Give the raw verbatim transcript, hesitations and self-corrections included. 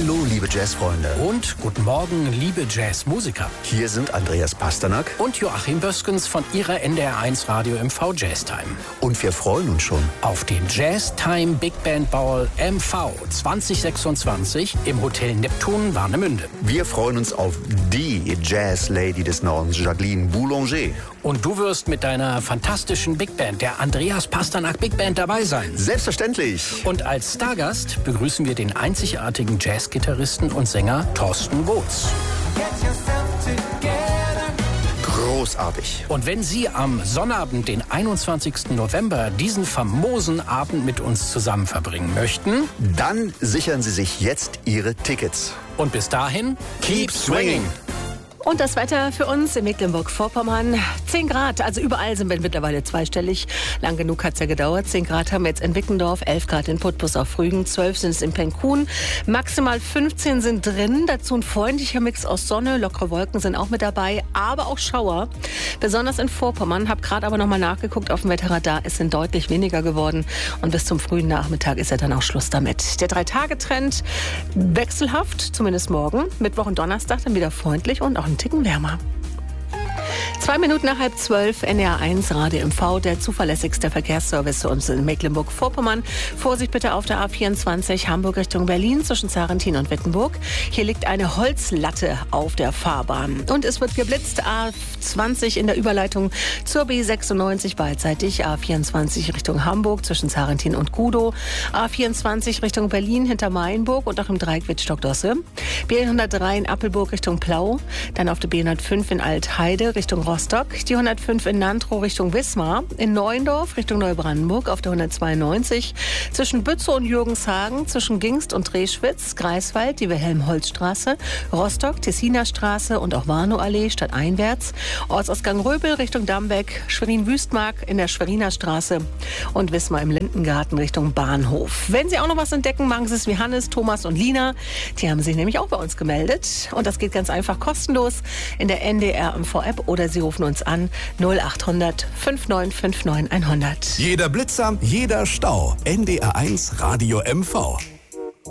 Hallo, liebe Jazzfreunde. Und guten Morgen, liebe Jazzmusiker. Hier sind Andreas Pasternak und Joachim Böskens von Ihrer N D R eins Radio M V Jazz Time. Und wir freuen uns schon auf den Jazz Time Big Band Ball M V zwanzig sechsundzwanzig im Hotel Neptun Warnemünde. Wir freuen uns auf die Jazz Lady des Nordens, Jacqueline Boulanger. Und du wirst mit deiner fantastischen Big Band, der Andreas Pasternak Big Band, dabei sein. Selbstverständlich. Und als Stargast begrüßen wir den einzigartigen Jazzgitarristen und Sänger Thorsten Woods. Großartig. Und wenn Sie am Sonnabend, den einundzwanzigsten November, diesen famosen Abend mit uns zusammen verbringen möchten, dann sichern Sie sich jetzt Ihre Tickets. Und bis dahin, keep swinging! Und das Wetter für uns in Mecklenburg-Vorpommern, zehn Grad, also überall sind wir mittlerweile zweistellig. Lang genug hat es ja gedauert. zehn Grad haben wir jetzt in Wickendorf, elf Grad in Putbus auf Rügen, zwölf sind es in Penkun, maximal fünfzehn sind drin. Dazu ein freundlicher Mix aus Sonne, lockere Wolken sind auch mit dabei, aber auch Schauer. Besonders in Vorpommern, habe gerade aber nochmal nachgeguckt auf dem Wetterradar, es sind deutlich weniger geworden. Und bis zum frühen Nachmittag ist ja dann auch Schluss damit. Der Drei-Tage-Trend wechselhaft, zumindest morgen. Mittwoch und Donnerstag dann wieder freundlich und auch einen Ticken wärmer. Zwei Minuten nach halb zwölf, N D R eins Radio M V, der zuverlässigste Verkehrsservice für uns in Mecklenburg-Vorpommern. Vorsicht bitte auf der A vierundzwanzig Hamburg Richtung Berlin zwischen Zarentin und Wittenburg. Hier liegt eine Holzlatte auf der Fahrbahn. Und es wird geblitzt, A zwanzig in der Überleitung zur B sechsundneunzig beidseitig, A vierundzwanzig Richtung Hamburg zwischen Zarentin und Gudow, A vierundzwanzig Richtung Berlin hinter Mayenburg und auch im Dreieck Wittstock-Dosse, B hundertdrei in Appelburg Richtung Plau, dann auf der B hundertfünf in Altheide Richtung Rostock, die hundertfünf in Nantrow Richtung Wismar, in Neuendorf Richtung Neubrandenburg auf der hundertzweiundneunzig, zwischen Bützow und Jürgenshagen, zwischen Gingst und Dreschwitz, Greifswald, die Wilhelm-Holz-Straße, Rostock, Tessiner Straße und auch Warnow-Allee stadteinwärts, Ortsausgang Röbel Richtung Dambeck, Schwerin-Wüstmark in der Schweriner Straße und Wismar im Lindengarten Richtung Bahnhof. Wenn Sie auch noch was entdecken, machen Sie es wie Hannes, Thomas und Lina. Die haben sich nämlich auch bei uns gemeldet und das geht ganz einfach kostenlos in der N D R M V-App oder Sie rufen uns an null acht hundert fünfundneunzig neunundfünfzig hundert. Jeder Blitzer, jeder Stau. N D R eins Radio M V.